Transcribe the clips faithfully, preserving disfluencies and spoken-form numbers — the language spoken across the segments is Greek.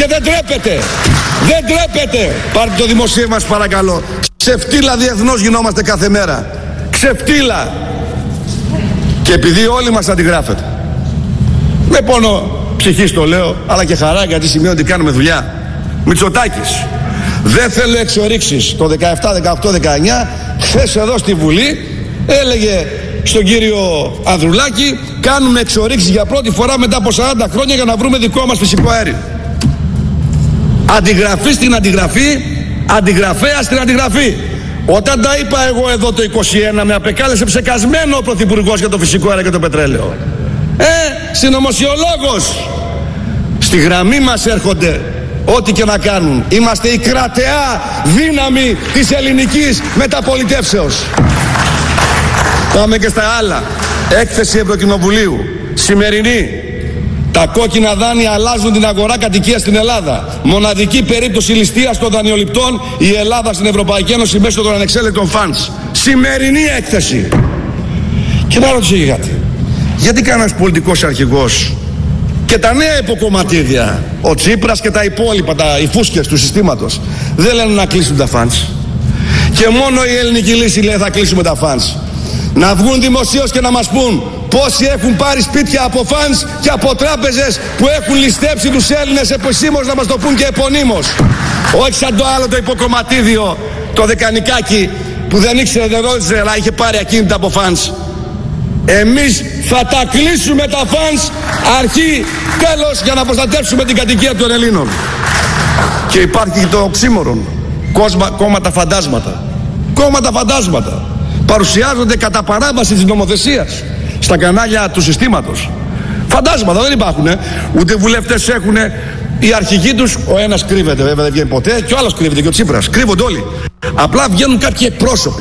Και δεν τρέπεται. Δεν τρέπεται. Πάρτε το δημοσίευμα μας παρακαλώ. Ξεφτύλα διεθνώς γινόμαστε κάθε μέρα. Ξεφτύλα. Και επειδή όλοι μας αντιγράφετε. Με πόνο ψυχής το λέω, αλλά και χαρά γιατί σημαίνει ότι κάνουμε δουλειά. Μητσοτάκης. Δεν θέλω εξορίξεις. Το δεκαεπτά, δεκαοκτώ, δεκαεννιά χθες εδώ στη Βουλή έλεγε στον κύριο Ανδρουλάκη κάνουμε εξορίξεις για πρώτη φορά μετά από σαράντα χρόνια για να βρούμε δικό μας φυσικό αέριο. Αντιγραφή στην αντιγραφή, αντιγραφέα στην αντιγραφή. Όταν τα είπα εγώ εδώ το είκοσι ένα με απεκάλεσε ψεκασμένο ο Πρωθυπουργός για το φυσικό αέριο και το πετρέλαιο. Ε, συνωμοσιολόγος. Στη γραμμή μας έρχονται ό,τι και να κάνουν. Είμαστε η κρατεά δύναμη της ελληνικής μεταπολιτεύσεως. Πάμε και στα άλλα. Έκθεση Ευρωκοινοβουλίου. Σημερινή. Τα κόκκινα δάνεια αλλάζουν την αγορά κατοικίας στην Ελλάδα. Μοναδική περίπτωση ληστείας των δανειοληπτών η Ελλάδα στην Ευρωπαϊκή Ένωση μέσω των ανεξέλεγκτων funds. Σημερινή έκθεση. Και να ρωτήσω και κάτι. Γιατί κανένας πολιτικός αρχηγός και τα νέα υποκομματίδια, ο Τσίπρας και τα υπόλοιπα, τα, οι φούσκες του συστήματος, δεν λένε να κλείσουν τα funds? Και μόνο η ελληνική λύση λέει θα κλείσουμε τα funds. Να βγουν δημοσίως και να μας πούν πόσοι έχουν πάρει σπίτια από funds και από τράπεζες που έχουν ληστέψει τους Έλληνες επισήμως, να μας το πούν και επωνύμως. Όχι σαν το άλλο το υποκομματίδιο, το Δεκανικάκι, που δεν ήξερε, δεν ρώτησε, αλλά είχε πάρει ακίνητα από funds. Εμείς θα τα κλείσουμε τα funds αρχή τέλος για να προστατεύσουμε την κατοικία των Ελλήνων. Και υπάρχει και το οξύμορον. Κόμματα φαντάσματα. Κόμματα φαντάσματα. Παρουσιάζονται κατά παράβαση της νομοθεσίας στα κανάλια του συστήματος. Φαντάσματα δεν υπάρχουν. Ούτε βουλευτές έχουν. Οι αρχηγοί τους, ο ένας κρύβεται, βέβαια δεν βγαίνει ποτέ, και ο άλλος κρύβεται, και ο Τσίπρας. Κρύβονται όλοι. Απλά βγαίνουν κάποιοι εκπρόσωποι.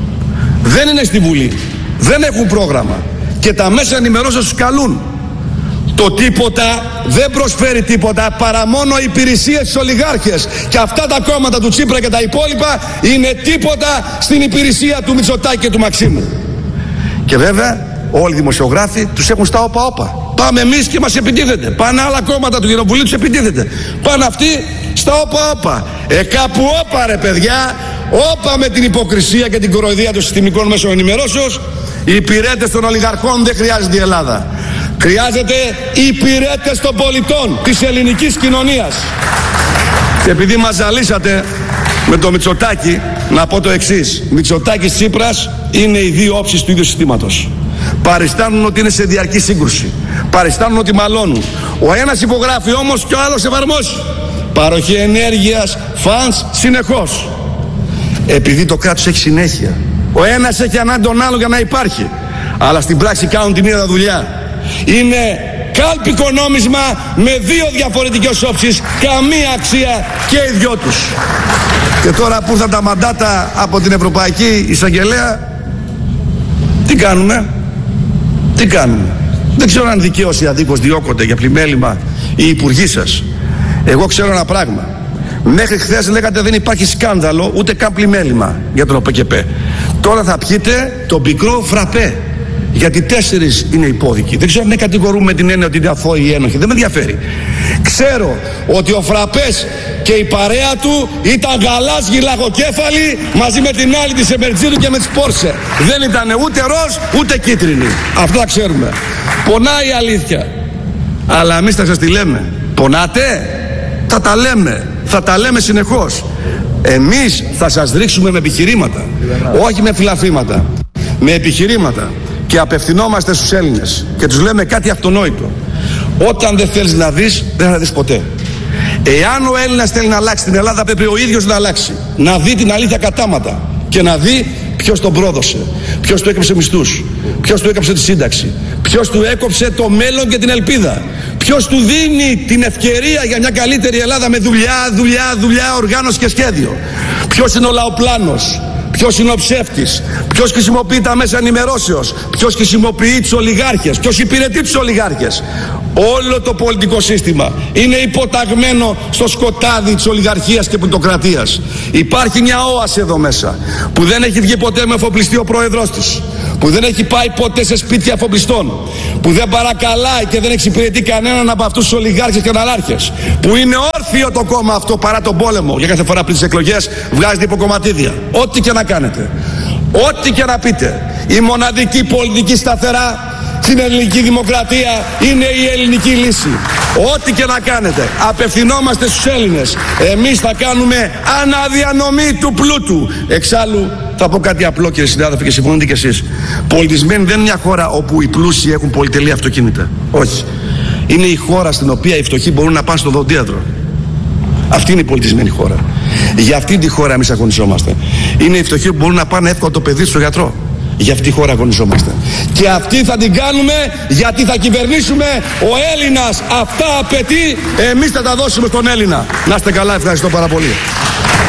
Δεν είναι στη Βουλή. Δεν έχουν πρόγραμμα. Και τα μέσα ενημερώσεως τους καλούν. Το τίποτα δεν προσφέρει τίποτα παρά μόνο υπηρεσίες στους ολιγάρχες. Και αυτά τα κόμματα του Τσίπρα και τα υπόλοιπα είναι τίποτα στην υπηρεσία του Μητσοτάκη και του Μαξίμου. Και βέβαια όλοι οι δημοσιογράφοι τους έχουν στα όπα-όπα. Πάμε εμείς και μας επιτίθεται. Πάνε άλλα κόμματα του Κοινοβουλίου, τους επιτίθεται. Πάνε αυτοί στα όπα-όπα. Ε, κάπου όπα ρε παιδιά. Όπα με την υποκρισία και την κοροϊδία των συστημικών μέσων ενημερώσεως. Οι υπηρέτες των ολιγαρχών δεν χρειάζεται η Ελλάδα. Χρειάζεται οι υπηρέτες των πολιτών της ελληνικής κοινωνίας. Και επειδή μας ζαλίσατε με το Μητσοτάκη, να πω το εξής. Μητσοτάκης Τσίπρας είναι οι δύο όψεις του ίδιου συστήματος. Παριστάνουν ότι είναι σε διαρκή σύγκρουση. Παριστάνουν ότι μαλώνουν. Ο ένας υπογράφει όμως και ο άλλος εφαρμόζει. Παροχή ενέργειας, φανς, συνεχώς. Επειδή το κράτος έχει συνέχεια. Ο ένας έχει ανάγκη τον άλλο για να υπάρχει. Αλλά στην πράξη κάνουν την ίδια δουλειά. Είναι κάλπικο νόμισμα με δύο διαφορετικές όψεις, καμία αξία και οι δυο τους. Και τώρα που ήρθαν τα μαντάτα από την Ευρωπαϊκή Εισαγγελέα, τι κάνουμε, τι κάνουμε. Δεν ξέρω αν δικαίως ή αδίκως διώκονται για πλημέλημα οι υπουργοί σας. Εγώ ξέρω ένα πράγμα. Μέχρι χθες λέγατε δεν υπάρχει σκάνδαλο ούτε καν πλημέλημα για τον ΟΠΕΚΕΠΕ. Τώρα θα πιείτε το πικρό φραπέ. Γιατί τέσσερις είναι υπόδικοι. Δεν ξέρω αν είναι κατηγορούμε με την έννοια ότι είναι αθώοι ή ένοχοι. Δεν με ενδιαφέρει. Ξέρω ότι ο Φραπές και η παρέα του ήταν γαλάζιοι λαγοκέφαλοι μαζί με την άλλη της Εμερτζίδου και με τις Πόρσε. Δεν ήταν ούτε ροζ ούτε κίτρινοι. Αυτό τα ξέρουμε. Πονάει η αλήθεια. Αλλά εμείς θα σας τη λέμε. Πονάτε? Θα τα λέμε. Θα τα λέμε συνεχώς. Εμείς θα σας ρίξουμε με επιχειρήματα. Όχι με φιλαφήματα. Με επιχειρήματα. Και απευθυνόμαστε στους Έλληνες και τους λέμε κάτι αυτονόητο. Όταν δεν θέλεις να δεις, δεν θα δεις ποτέ. Εάν ο Έλληνας θέλει να αλλάξει την Ελλάδα, πρέπει ο ίδιος να αλλάξει. Να δει την αλήθεια κατάματα και να δει ποιος τον πρόδωσε, ποιος του έκοψε μισθούς, ποιος του έκοψε τη σύνταξη, ποιος του έκοψε το μέλλον και την ελπίδα, ποιος του δίνει την ευκαιρία για μια καλύτερη Ελλάδα με δουλειά, δουλειά, δουλειά, οργάνωση και σχέδιο. Ποιος είναι ο λαοπλάνος. ποιος είναι ο ψεύτης, ποιος χρησιμοποιεί τα μέσα ενημερώσεως, ποιος χρησιμοποιεί τους ολιγάρχες, ποιος υπηρετεί τους ολιγάρχες. Όλο το πολιτικό σύστημα είναι υποταγμένο στο σκοτάδι της ολιγαρχίας και πλουτοκρατίας. Υπάρχει μια όαση εδώ μέσα που δεν έχει βγει ποτέ με εφοπλιστή ο πρόεδρος της, που δεν έχει πάει ποτέ σε σπίτια εφοπλιστών, που δεν παρακαλάει και δεν εξυπηρετεί κανέναν από αυτούς τους ολιγάρχες και αναράρχες, που είναι όρθιο το κόμμα αυτό παρά τον πόλεμο. Για κάθε φορά πριν τις εκλογές βγάζετε υποκομματίδια. Ό,τι και να κάνετε, ό,τι και να πείτε, η μοναδική πολιτική σταθερά στην ελληνική δημοκρατία είναι η ελληνική λύση. Ό,τι και να κάνετε, απευθυνόμαστε στους Έλληνες. Εμείς θα κάνουμε αναδιανομή του πλούτου. Εξάλλου, θα πω κάτι απλό, κύριε συνάδελφοι, και συμφωνείτε κι εσείς. Πολιτισμένη δεν είναι μια χώρα όπου οι πλούσιοι έχουν πολυτελή αυτοκίνητα. Όχι. Είναι η χώρα στην οποία οι φτωχοί μπορούν να πάνε στο οδοντίατρο. Αυτή είναι η πολιτισμένη χώρα. Για αυτή τη χώρα εμείς αγωνιζόμαστε. Είναι οι φτωχοί που μπορούν να πάνε εύκολα το παιδί στο γιατρό. Για αυτή τη χώρα αγωνιζόμαστε. Και αυτή θα την κάνουμε γιατί θα κυβερνήσουμε. Ο Έλληνας αυτά απαιτεί. Εμείς θα τα δώσουμε στον Έλληνα. Να είστε καλά, ευχαριστώ πάρα πολύ.